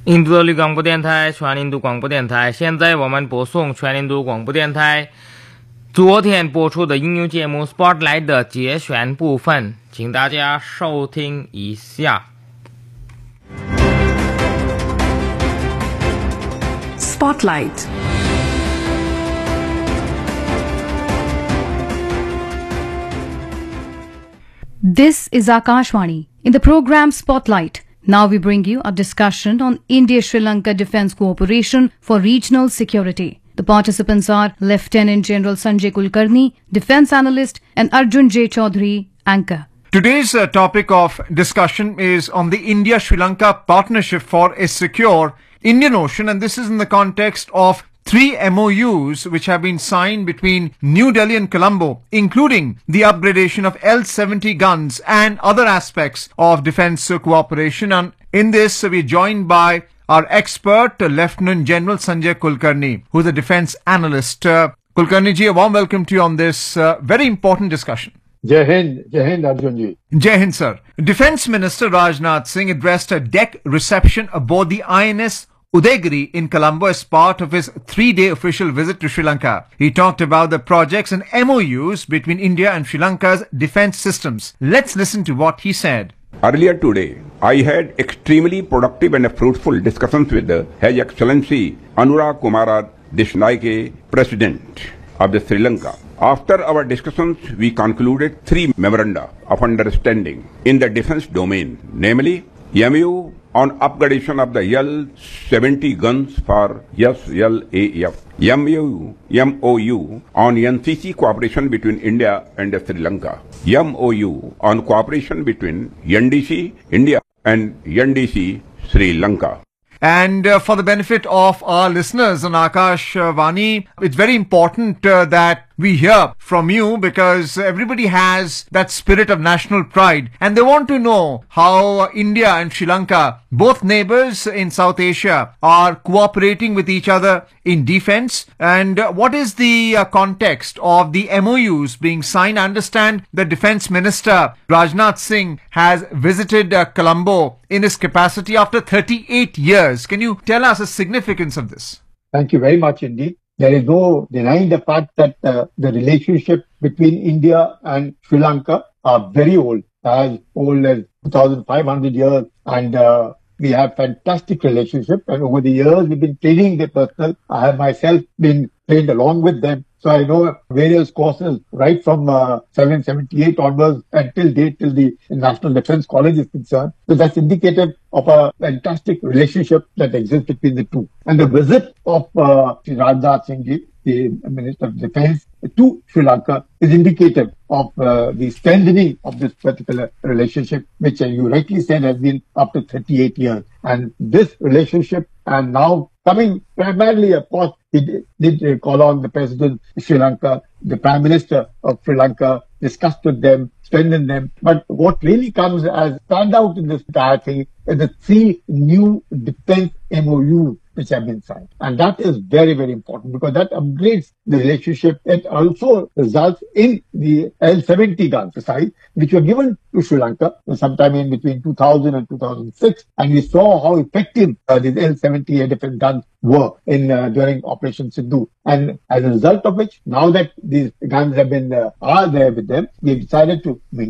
印度的旅广播电台，全印度广播电台。现在我们播送全印度广播电台昨天播出的音乐节目《Spotlight》的节选部分，请大家收听一下。 Spotlight. This is Akashvani. In the program Spotlight, now we bring you a discussion on India-Sri Lanka Defence Cooperation for Regional Security. The participants are Lieutenant General Sanjay Kulkarni, Defence Analyst, and Arjun J. Chaudhary, Anchor. Today's topic of discussion is on the India-Sri Lanka Partnership for a Secure Indian Ocean, and this is in the context of 3 MOUs which have been signed between New Delhi and Colombo, including the upgradation of L-70 guns and other aspects of defence cooperation. And in this, we're joined by our expert, Lieutenant General Sanjay Kulkarni, who is a defence analyst. Kulkarni ji, a warm welcome to you on this very important discussion. Jai Hind Arjun ji. Jai Hind, sir. Defence Minister Rajnath Singh addressed a deck reception aboard the INS Udaygiri in Colombo as part of his 3-day official visit to Sri Lanka. He talked about the projects and MOUs between India and Sri Lanka's defence systems. Let's listen to what he said. Earlier today, I had extremely productive and fruitful discussions with His Excellency Anurag Kumara Disnaike, President of the Sri Lanka. After our discussions, we concluded 3 memoranda of understanding in the defence domain, namely MOU on upgradation of the L-70 guns for SLAF, MOU on NCC cooperation between India and Sri Lanka, MOU on cooperation between NDC India and NDC Sri Lanka. And for the benefit of our listeners on Akash Vani, it's very important that we hear from you, because everybody has that spirit of national pride and they want to know how India and Sri Lanka, both neighbors in South Asia, are cooperating with each other in defense, and what is the context of the MOUs being signed. I understand the Defence Minister Rajnath Singh has visited Colombo in his capacity after 38 years. Can you tell us the significance of this? Thank you very much indeed. There is no denying the fact that the relationship between India and Sri Lanka are very old, as old as 2,500 years, and we have fantastic relationship. And over the years, we've been training the personnel. I have myself been trained along with them. So I know various courses right from 778 onwards until date, till the National Defence College is concerned. So that's indicative of a fantastic relationship that exists between the two. And the visit of Sri Rajnath Singh ji, the Minister of Defence, to Sri Lanka is indicative of the strengthening of this particular relationship, which you rightly said has been up to 38 years. And this relationship, and now coming primarily, of course, he did call on the President of Sri Lanka, the Prime Minister of Sri Lanka, discussed with them, strengthened them. But what really comes as stand out in this entire thing is the 3 new defense MOUs which have been signed. And that is very, very important, because that upgrades the relationship. It also results in the L-70 guns size, which were given to Sri Lanka sometime in between 2000 and 2006. And we saw how effective these L-70 air defense guns were in during Operation Sindhu. And as a result of which, now that these guns have been are there with them, we decided to